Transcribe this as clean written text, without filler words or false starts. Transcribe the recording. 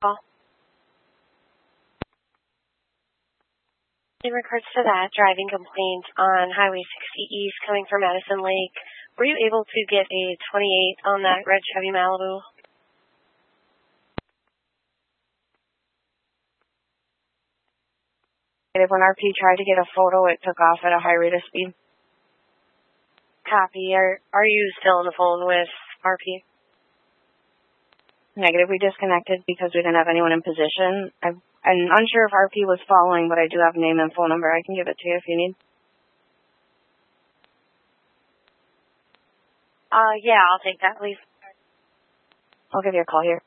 call. In regards to that driving complaint on Highway 60 East coming from Madison Lake, were you able to get a 28 on that red Chevy Malibu? When RP tried to get a photo, it took off at a high rate of speed. Copy. Are you still on the phone with RP? Negative. We disconnected because we didn't have anyone in position. I'm unsure if RP was following, but I do have name and phone number. I can give it to you if you need. Yeah, I'll take that, please. I'll give you a call here.